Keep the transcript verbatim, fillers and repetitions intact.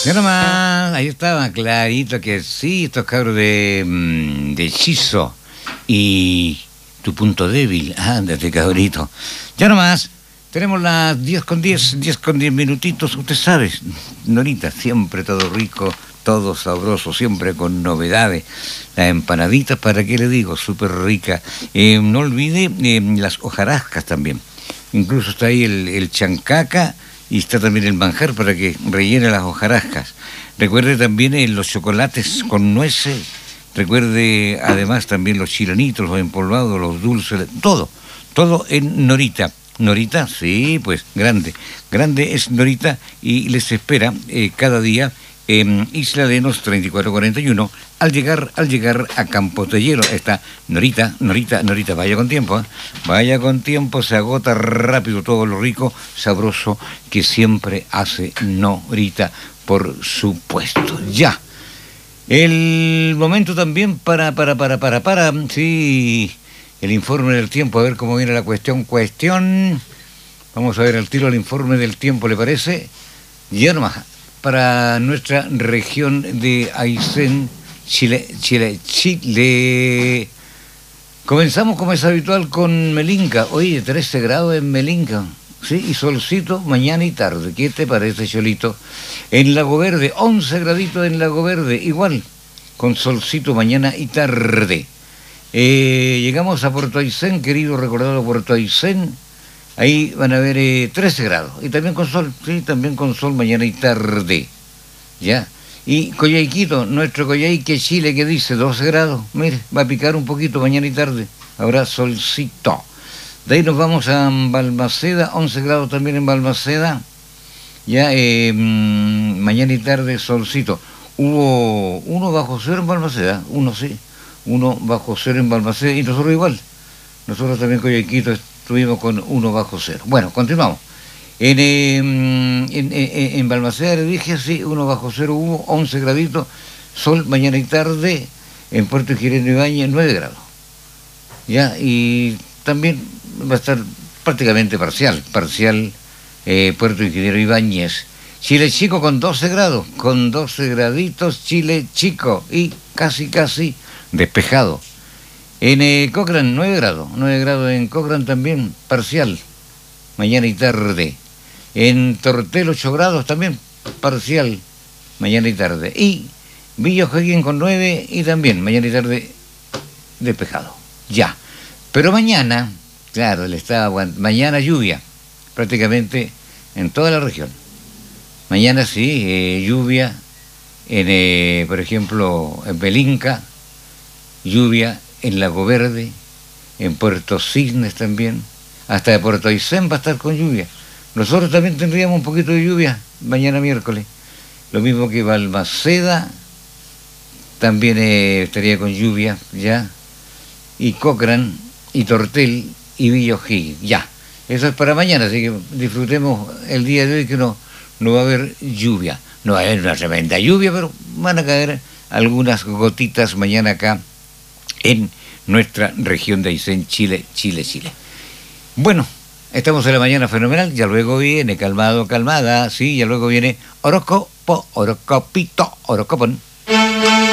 Ya nomás, ahí estaba clarito que sí, estos cabros de, mm, de hechizo y tu punto débil, ándate cabrito. Ya nomás, tenemos las diez con diez, diez con diez minutitos, usted sabe, Norita, siempre todo rico, todo sabroso, siempre con novedades. Las empanaditas, ¿para qué le digo? Súper rica. Eh, no olvide eh, las hojarascas también. Incluso está ahí el, el chancaca y está también el manjar para que rellene las hojarascas. Recuerde también eh, los chocolates con nueces. Recuerde además también los chilenitos, los empolvados, los dulces, todo, todo en Norita. Norita, sí, pues grande, grande es Norita y les espera eh, cada día en Isla de Enos treinta y cuatro cuarenta y uno, al llegar, al llegar a Campo Tellero. Está Norita, Norita, Norita, vaya con tiempo, ¿eh? Vaya con tiempo, se agota rápido todo lo rico, sabroso que siempre hace Norita, por supuesto. Ya. El momento también para, para, para, para, para, sí, el informe del tiempo, a ver cómo viene la cuestión, cuestión. Vamos a ver al tiro el informe del tiempo, ¿le parece? Ya nomás. Para nuestra región de Aysén, Chile, Chile, Chile. Comenzamos como es habitual con Melinca. Oye, trece grados en Melinca, ¿sí? Y solcito mañana y tarde. ¿Qué te parece, Cholito? En Lago Verde, once graditos en Lago Verde, igual, con solcito mañana y tarde. Eh, llegamos a Puerto Aysén, querido recordado Puerto Aysén. Ahí van a ver eh, trece grados. Y también con sol, sí, también con sol mañana y tarde. ¿Ya? Y Coyhaiquito, nuestro Coyhaique Chile, que dice doce grados. Mire, va a picar un poquito mañana y tarde. Habrá solcito. De ahí nos vamos a Balmaceda, once grados también en Balmaceda. Ya, eh, mañana y tarde solcito. Hubo uno bajo cero en Balmaceda, uno sí. Uno bajo cero en Balmaceda y nosotros igual. Nosotros también Coyhaiquito estuvimos con uno bajo cero. Bueno, continuamos. En, eh, en, en, en Balmaceda le dije, sí, uno bajo cero hubo, once graditos, sol mañana y tarde, en Puerto Ingeniero Ibáñez, nueve grados. Ya, y también va a estar prácticamente parcial, parcial eh, Puerto Ingeniero Ibáñez. Chile Chico con doce grados, con doce graditos, Chile Chico, y casi, casi despejado. En eh, Cochrane, nueve grados, nueve grados en Cochrane también, parcial, mañana y tarde. En Tortel, ocho grados también, parcial, mañana y tarde. Y Villa O'Higgins con nueve y también, mañana y tarde, despejado. Ya. Pero mañana, claro, le está aguant- mañana lluvia, prácticamente en toda la región. Mañana sí, eh, lluvia, en, eh, por ejemplo, en Melinca, lluvia en Lago Verde, en Puerto Cisnes también, hasta de Puerto Aysén va a estar con lluvia. Nosotros también tendríamos un poquito de lluvia mañana miércoles. Lo mismo que Balmaceda, también eh, estaría con lluvia, ya. Y Cochrane, y Tortel, y Villa O'Higgins, ya. Eso es para mañana, así que disfrutemos el día de hoy que no, no va a haber lluvia. No va a haber una tremenda lluvia, pero van a caer algunas gotitas mañana acá en nuestra región de Aysén, Chile, Chile, Chile. Bueno, estamos en la mañana fenomenal, ya luego viene calmado, calmada, sí, ya luego viene horóscopo, horoscopito, horóscopón.